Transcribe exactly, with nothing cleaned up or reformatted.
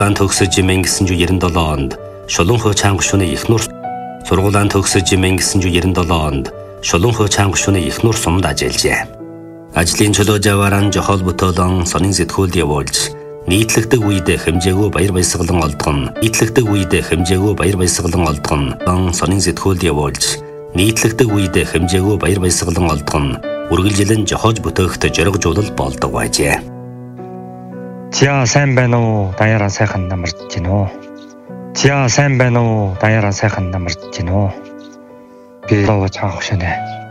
Ан төгсөж мэн гэсэн жүү девяносто долоо онд Шулуун Чанга шөнө их нуур сургуулийн төгсөж мэн гэсэн жүү девяносто долоо онд Шулуун Чанга шөнө их нуур сумд ажиллажээ. Ажлын чөлөө жавааран жохол бүтөөлөн сонин сэтгүүлд явуулж нийтлэгдэг үед хэмжээгөө баяр баясгалан олдгон нийтлэгдэг үед хэмжээгөө баяр баясгалан олдгон сонин сэтгүүлд явуулж нийтлэгдэг үед хэмжээгөө баяр баясгалан олдгон үргэлжилэн жохож бүтээгт жөргөжүүлэл болдог байжээ. Зя сайн байна уу? Даяараа сайхан намарч гин үү? Зя сайн байна уу? Даяараа сайхан намарч гин үү? Би лоо чанга шөнэ.